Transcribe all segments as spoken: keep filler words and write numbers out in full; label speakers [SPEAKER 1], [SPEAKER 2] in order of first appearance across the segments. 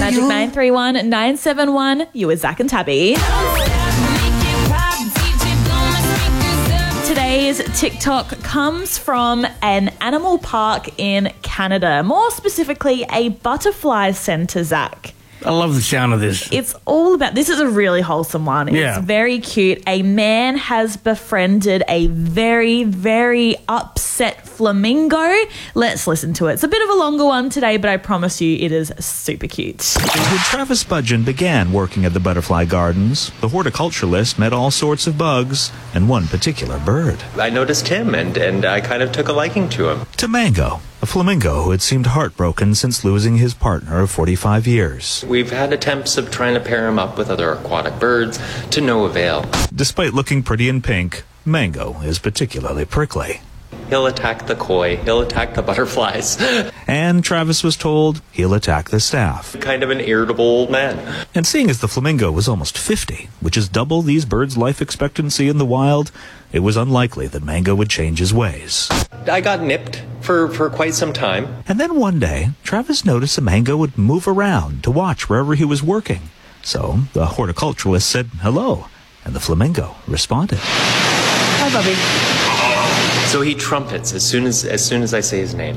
[SPEAKER 1] Magic nine three one nine seven one. You with Zach and Tabby. Today's TikTok comes from an animal park in Canada, more specifically a butterfly centre, Zach.
[SPEAKER 2] I love the sound of this.
[SPEAKER 1] It's all about, this is a really wholesome one.
[SPEAKER 2] Yeah.
[SPEAKER 1] It's very cute. A man has befriended a very, very upset flamingo. Let's listen to it. It's a bit of a longer one today, but I promise you it is super cute.
[SPEAKER 3] When Travis Budgeon began working at the Butterfly Gardens, the horticulturalist met all sorts of bugs and one particular bird.
[SPEAKER 4] I noticed him and, and I kind of took a liking to him.
[SPEAKER 3] To Mango, a flamingo who had seemed heartbroken since losing his partner of forty-five years.
[SPEAKER 4] We've had attempts of trying to pair him up with other aquatic birds to no avail.
[SPEAKER 3] Despite looking pretty in pink, Mango is particularly prickly.
[SPEAKER 4] He'll attack the koi, he'll attack the butterflies.
[SPEAKER 3] And Travis was told he'll attack the staff.
[SPEAKER 4] Kind of an irritable man.
[SPEAKER 3] And seeing as the flamingo was almost fifty, which is double these birds' life expectancy in the wild, it was unlikely that Mango would change his ways.
[SPEAKER 4] I got nipped for, for quite some time.
[SPEAKER 3] And then one day, Travis noticed that Mango would move around to watch wherever he was working. So the horticulturalist said hello, and the flamingo responded.
[SPEAKER 2] Hi, Bubby.
[SPEAKER 4] So he trumpets as soon as as soon as I say his name.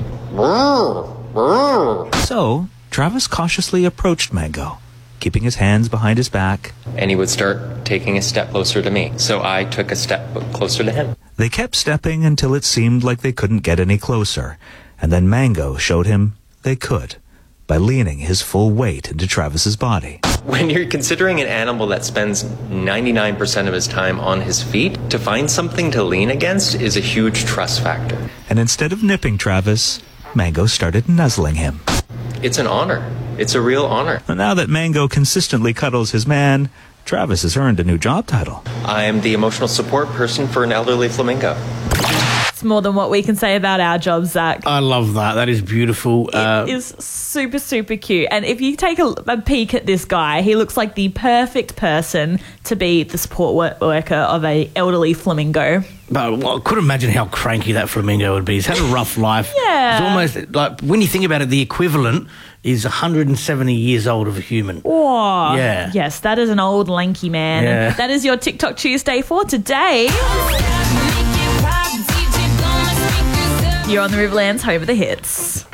[SPEAKER 3] So Travis cautiously approached Mango, keeping his hands behind his back.
[SPEAKER 4] And he would start taking a step closer to me. So I took a step closer to him.
[SPEAKER 3] They kept stepping until it seemed like they couldn't get any closer. And then Mango showed him they could by leaning his full weight into Travis's body.
[SPEAKER 4] When you're considering an animal that spends ninety-nine percent of his time on his feet, to find something to lean against is a huge trust factor.
[SPEAKER 3] And instead of nipping Travis, Mango started nuzzling him.
[SPEAKER 4] It's an honor. It's a real honor.
[SPEAKER 3] And now that Mango consistently cuddles his man, Travis has earned a new job title.
[SPEAKER 4] I am the emotional support person for an elderly flamingo.
[SPEAKER 1] It's more than what we can say about our jobs, Zach.
[SPEAKER 2] I love that. That is beautiful. Uh,
[SPEAKER 1] It is super, super cute. And if you take a, a peek at this guy, he looks like the perfect person to be the support wor- worker of a elderly flamingo.
[SPEAKER 2] But well, I couldn't imagine how cranky that flamingo would be. He's had a rough life.
[SPEAKER 1] Yeah.
[SPEAKER 2] It's almost like, when you think about it, the equivalent is one hundred seventy years old of a human.
[SPEAKER 1] Oh,
[SPEAKER 2] Yeah.
[SPEAKER 1] yes, that is an old lanky man.
[SPEAKER 2] Yeah.
[SPEAKER 1] That is your TikTok Tuesday for today. You're on the Riverlands, home of the hits.